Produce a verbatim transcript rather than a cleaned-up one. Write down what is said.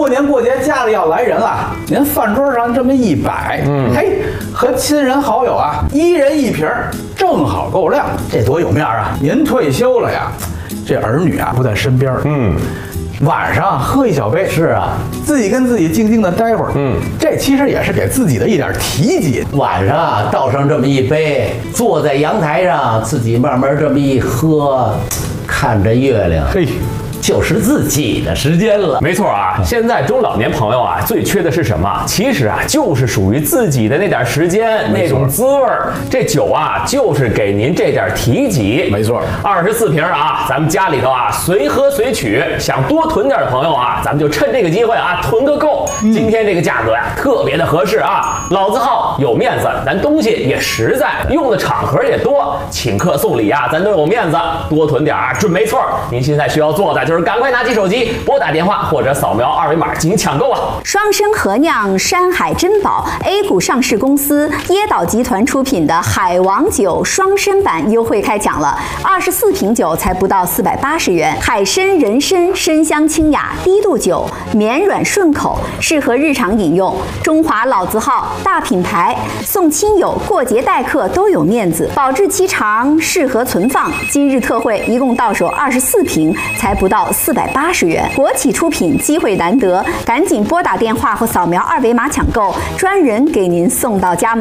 过年过节家里要来人了，您饭桌上这么一摆，嗯，嘿，和亲人好友啊，一人一瓶，正好够量，这多有面啊！您退休了呀，这儿女啊不在身边，嗯。晚上喝一小杯， 是啊， 自己跟自己静静的待会儿，嗯，这其实也是给自己的一点提及。 晚上啊，倒上这么一杯，坐在阳台上，自己慢慢这么一喝，看着月亮， 嘿。 就是自己的时间了。 没错啊，现在中老年朋友啊，最缺的是什么？其实啊，就是属于自己的那点时间，那种滋味儿。这酒啊，就是给您这点提己。 没错， 二十四瓶啊，咱们家里头啊，随喝随取。想多囤点的朋友啊，咱们就趁这个机会啊，囤个够。嗯、今天这个价格呀、啊，特别的合适啊。老字号有面子，咱东西也实在，用的场合也多，请客送礼啊，咱都有面子，多囤点啊，准没错。您现在需要做的就是。就是赶快拿起手机，拨打电话或者扫描二维码进行抢购啊！ 双生合酿山海珍宝 A 股上市公司椰岛集团出品的海王酒双参版优惠开抢了，二十四瓶酒才不到四百八十元。海参、人参，参香清雅，低度酒，绵软顺口，适合日常饮用。中华老字号，大品牌，送亲友、过节待客都有面子，保质期长，适合存放。今日特惠，一共到手二十四瓶，才不到四百八十元，国企出品，机会难得，赶紧拨打电话或扫描二维码抢购，专人给您送到家门。